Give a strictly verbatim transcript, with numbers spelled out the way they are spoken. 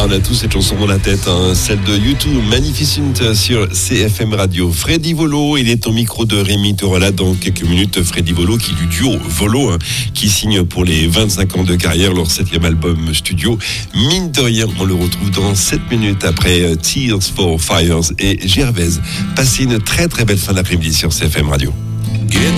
on a tous cette chanson dans la tête, hein, celle de U deux, Magnificent sur C F M Radio. Freddy Volo, il est au micro de Rémi Torola dans quelques minutes. Freddy Volo, qui du duo Volo, hein, qui signe pour les vingt-cinq ans de carrière leur septième album studio. Mine de rien, on le retrouve dans sept minutes après Tears for Fears et Gervaise. Passez une très très belle fin d'après-midi sur C F M Radio. Get